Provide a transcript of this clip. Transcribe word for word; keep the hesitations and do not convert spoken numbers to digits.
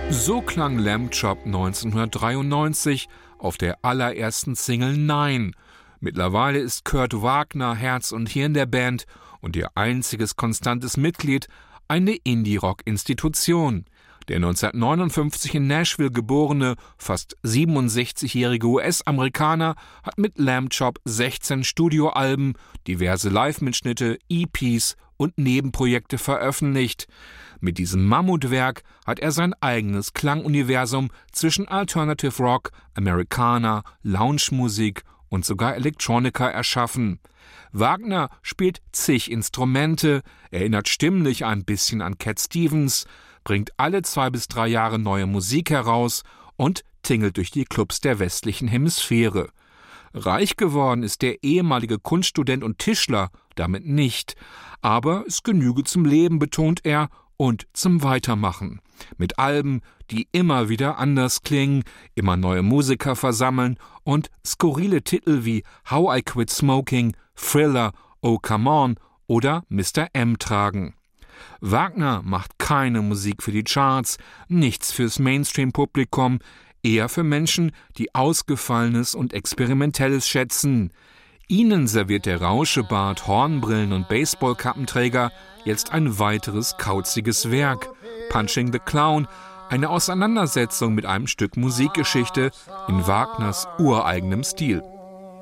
So klang Lamb Chop neunzehnhundertdreiundneunzig auf der allerersten Single Nein. Mittlerweile ist Kurt Wagner Herz und Hirn der Band und ihr einziges konstantes Mitglied eine Indie-Rock-Institution. Der neunzehnhundertneunundfünfzig in Nashville geborene, fast siebenundsechzigjährige U S-Amerikaner hat mit Lamb Chop sechzehn Studioalben, diverse Live-Mitschnitte, E Ps und Nebenprojekte veröffentlicht. Mit diesem Mammutwerk hat er sein eigenes Klanguniversum zwischen Alternative Rock, Americana, Lounge-Musik und sogar Electronica erschaffen. Wagner spielt zig Instrumente, erinnert stimmlich ein bisschen an Cat Stevens, bringt alle zwei bis drei Jahre neue Musik heraus und tingelt durch die Clubs der westlichen Hemisphäre. Reich geworden ist der ehemalige Kunststudent und Tischler damit nicht, aber es genüge zum Leben, betont er, und zum Weitermachen. Mit Alben, die immer wieder anders klingen, immer neue Musiker versammeln und skurrile Titel wie How I Quit Smoking, Thriller, Oh Come On oder Mister M tragen. Wagner macht keine Musik für die Charts, nichts fürs Mainstream-Publikum, eher für Menschen, die Ausgefallenes und Experimentelles schätzen. Ihnen serviert der Rauschebart, Hornbrillen und Baseballkappenträger jetzt ein weiteres kauziges Werk. Punching the Clown, eine Auseinandersetzung mit einem Stück Musikgeschichte in Wagners ureigenem Stil.